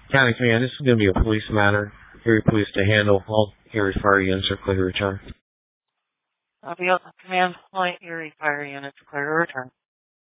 County Command, this is going to be a police matter. Erie Police to handle. All Erie Fire units are clear to return. I'll be on the command point. Erie Fire units clear to return.